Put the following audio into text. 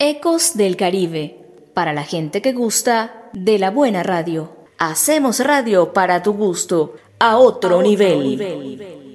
Ecos del Caribe, para la gente que gusta de la buena radio. Hacemos radio para tu gusto, a otro nivel.